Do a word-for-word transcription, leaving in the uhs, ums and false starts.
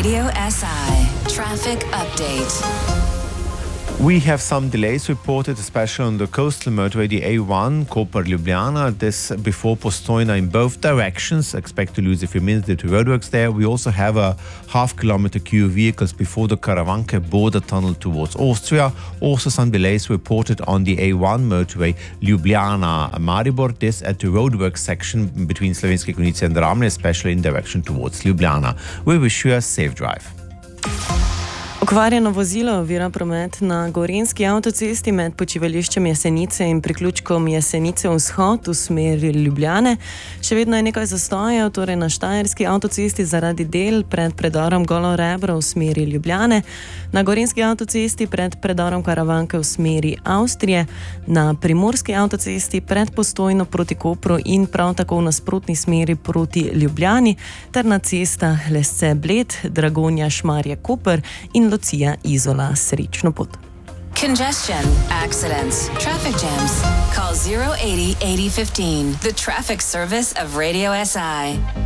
Radio S I Traffic Update. We have some delays reported, especially on the coastal motorway, the A one, Koper-Ljubljana. This before Postojna in both directions. Expect to lose a few minutes due to roadworks there. We also have a half kilometer queue of vehicles before the Karavanke border tunnel towards Austria. Also some delays reported on the A one motorway, Ljubljana-Maribor. This at the roadworks section between Slovenske Konjice and Ramlje, especially in direction towards Ljubljana. We wish you a safe drive. Okvarjeno vozilo ovira promet na Gorenjski avtocesti med počivališčem Jesenice in priključkom Jesenice vzhod v smeri Ljubljane. Še vedno je nekaj zastojev, torej na Štajerski avtocesti zaradi del pred predorom Golo Rebro v smeri Ljubljane, na Gorenjski avtocesti pred predorom Karavanke v smeri Avstrije, na Primorski avtocesti pred Postojno proti Kopru in prav tako v nasprotni smeri proti Ljubljani, ter na cestah Lesce-Bled, Dragonja-Šmarje-Koper in Lucija Izola. Srečno pot. Congestion, accidents, traffic jams. Call zero eighty, eighty fifteen. The traffic service of Radio S I.